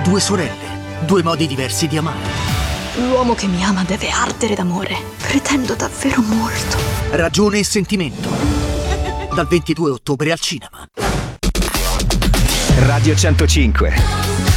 Due sorelle, due modi diversi di amare. L'uomo che mi ama deve ardere d'amore. Pretendo davvero molto. Ragione e sentimento. Dal 22 ottobre al cinema. Radio 105.